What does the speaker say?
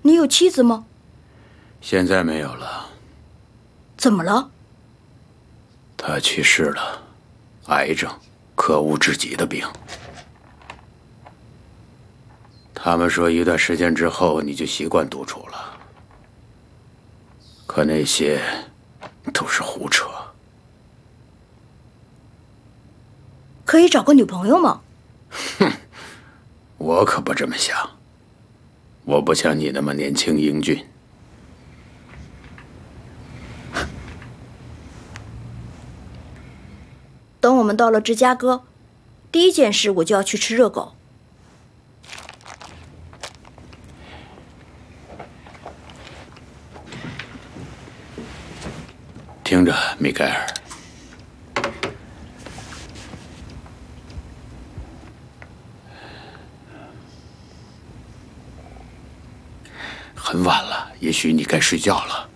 你有妻子吗？ 现在没有了。 怎么了？ 她去世了，癌症，可恶至极的病。他们说一段时间之后你就习惯独处了，可那些都是胡扯。 可以找个女朋友吗？ 哼，我可不这么想。我不像你那么年轻英俊。 等我们到了芝加哥，第一件事我就要去吃热狗。 听着，米盖尔，很晚了，也许你该睡觉了。